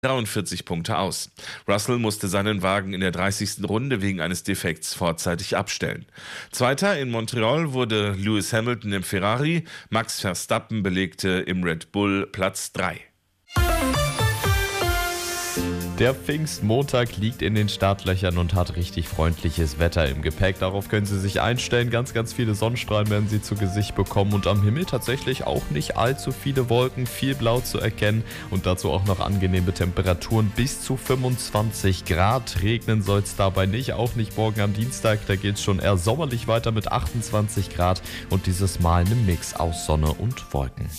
43 Punkte aus. Russell musste seinen Wagen in der 30. Runde wegen eines Defekts vorzeitig abstellen. Zweiter in Montreal wurde Lewis Hamilton im Ferrari, Max Verstappen belegte im Red Bull Platz 3. Der Pfingstmontag liegt in den Startlöchern und hat richtig freundliches Wetter im Gepäck. Darauf können Sie sich einstellen. Ganz, ganz viele Sonnenstrahlen werden Sie zu Gesicht bekommen und am Himmel tatsächlich auch nicht allzu viele Wolken, viel Blau zu erkennen und dazu auch noch angenehme Temperaturen bis zu 25 Grad. Regnen soll es dabei nicht, auch nicht morgen am Dienstag. Da geht es schon eher sommerlich weiter mit 28 Grad und dieses Mal einem Mix aus Sonne und Wolken.